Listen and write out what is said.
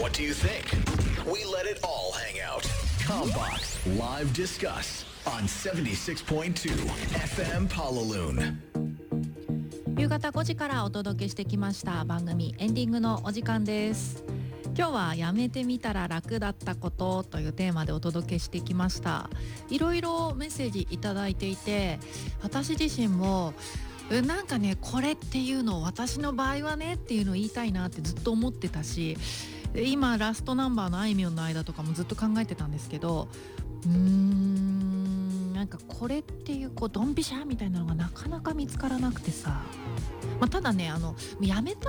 What do you think? We let it all hang out. Combox Live Discuss on 76.2 FM Palaloon. 夕方5時からお届けしてきました番組エンディングのお時間です。今日はやめてみたら楽だったことというテーマでお届けしてきました。いろいろメッセージいただいていて、私自身もなんかね、これっていうのを私の場合はねっていうのを言いたいなってずっと思ってたし、今ラストナンバーのあいみょんの間とかもずっと考えてたんですけど、なんかこれっていうドンピシャみたいなのがなかなか見つからなくてさ、ただね、やめた